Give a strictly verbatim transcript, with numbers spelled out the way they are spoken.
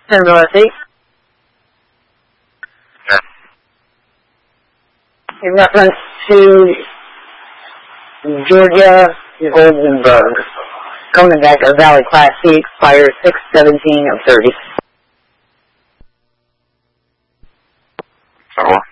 ten Northeast. Yeah. In reference to Georgia Goldenberg, Conebecker Valley Class C expires six seventeen of thirty. So,